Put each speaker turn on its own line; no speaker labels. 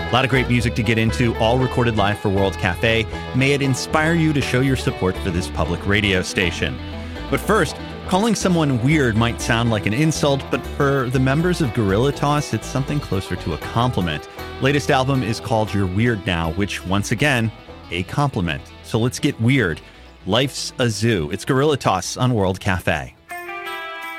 A lot of great music to get into, all recorded live for World Cafe. May it inspire you to show your support for this public radio station. But first, calling someone weird might sound like an insult, but for the members of Gorilla Toss, it's something closer to a compliment. Latest album is called You're Weird Now, which, once again, a compliment. So let's get weird. Life's a zoo. It's Gorilla Toss on World Cafe.